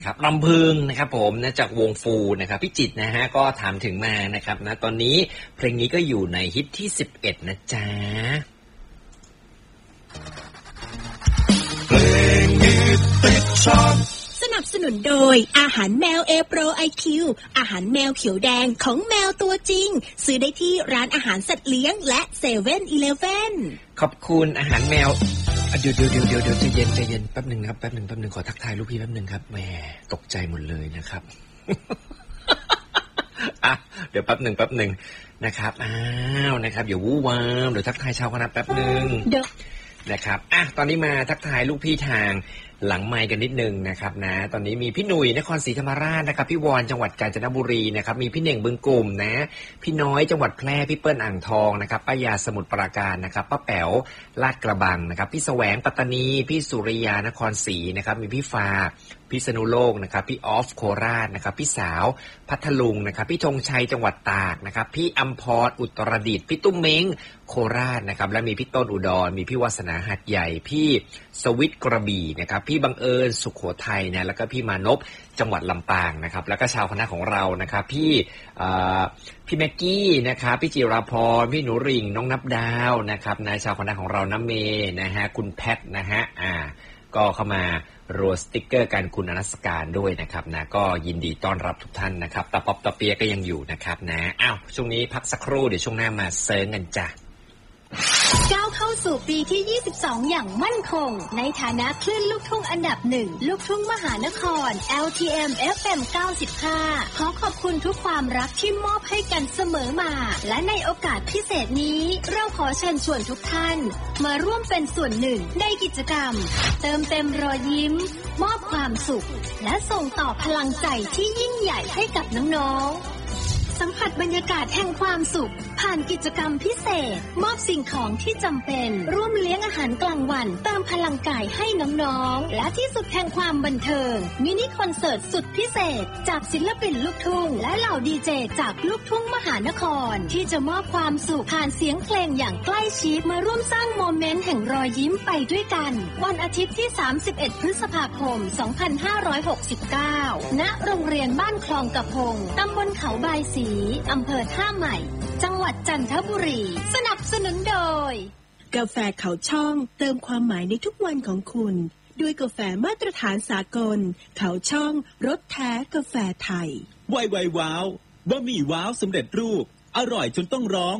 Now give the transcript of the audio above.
ครับลำพึงนะครับผมนะจากวงฟูนะครับพี่จิตรนะฮะก็ถามถึงมานะครับนะตอนนี้เพลงนี้ก็อยู่ในฮิตที่11นะจ๊ะเพลงฮิตติดชาร์ตสนับสนุนโดยอาหารแมว A Pro IQ อาหารแมวเขียวแดงของแมวตัวจริงซื้อได้ที่ร้านอาหารสัตว์เลี้ยงและ7-Eleven ขอบคุณอาหารแมวเดี๋ยวใจเย็นแป๊บหนึ่งครับแป๊บหนึ่งขอทักทายลูกพี่แป๊บหนึ่งครับแหมตกใจหมดเลยนะครับอ่ะเดี๋ยวแป๊บหนึ่งนะครับอ้าวนะครับอย่าวู่วามเดี๋ยวทักทายชาวคณะแป๊บหนึ่งนะครับอ่ะตอนนี้มาทักทายลูกพี่ทางหลังไมค์กันนิดนึงนะครับนะตอนนี้มีพี่หนุ่ยนครศรีธรรมราชนะครับพี่วอนจังหวัดกาญจนบุรีนะครับมีพี่เน่งบึงกลุ่มนะพี่น้อยจังหวัดแพร่พี่เปิ้ลอ่างทองนะครับป้ายาสมุทรปราการนะครับป้าแป๋วลาดกระบังนะครับพี่แสวงปัตตานีพี่สุริยานครศรีนะครับมีพี่ฟ้าพิษณุโลกนะครับพี่ออฟโคราชนะครับพี่สาวพัทลุงนะครับพี่ธงชัยจังหวัดตากนะครับพี่อัมพรอุตรดิตถ์พี่ตุ้มเม้งโคราชนะครับและมีพี่ต้นอุดรมีพี่วาสนาหัดใหญ่พี่สวิตกระบี่นะครับพี่บังเอิญสุโขทัยนะแล้วก็พี่มานพจังหวัดลำปางนะครับแล้วก็ชาวคณะของเรานะครับพี่แม็กกี้นะครับพี่จิราพรพี่หนูริ่งน้องนับดาวนะครับนายชาวคณะของเราน้ำเมนะฮะคุณแพทนะฮะก็เข้ามารัวสติ๊กเกอร์กันคุณอนัสการด้วยนะครับนะก็ยินดีต้อนรับทุกท่านนะครับตาป๊อปตาเปียก็ยังอยู่นะครับนะอ้าวช่วงนี้พักสักครู่เดี๋ยวช่วงหน้ามาเซิร์งกันจ้ะก้าวเข้าสู่ปีที่22อย่างมั่นคงในฐานะคลื่นลูกทุ่งอันดับ1ลูกทุ่งมหานคร LTM FM 95ขอขอบคุณทุกความรักที่มอบให้กันเสมอมาและในโอกาสพิเศษนี้เราขอเชิญชวนทุกท่านมาร่วมเป็นส่วนหนึ่งในกิจกรรมเติมเต็มรอยยิ้มมอบความสุขและส่งต่อพลังใจที่ยิ่งใหญ่ให้กับน้องๆสัมผัสบรรยากาศแห่งความสุขผ่านกิจกรรมพิเศษมอบสิ่งของที่จำเป็นร่วมเลี้ยงอาหารกลางวันเติมพลังกายให้น้องๆและที่สุดแห่งความบันเทิงมินิคอนเสิร์ตสุดพิเศษจากศิลปินลูกทุ่งและเหล่าดีเจจากลูกทุ่งมหานครที่จะมอบความสุขผ่านเสียงเพลงอย่างใกล้ชิดมาร่วมสร้างโมเมนต์แห่งรอยยิ้มไปด้วยกันวันอาทิตย์ที่31พฤษภาคม2569ณโรงเรียนบ้านคลองกระพงตำบลเขาบายศรีอำเภอท่าใหม่จังหวัดจันทบุรีสนับสนุนโดยกาแฟเขาช่องเติมความหมายในทุกวันของคุณด้วยกาแฟมาตรฐานสากลเขาช่องรสแท้กาแฟไทยไวว้าวบะหมี่ว้าวสำเร็จรูปอร่อยจนต้องร้อง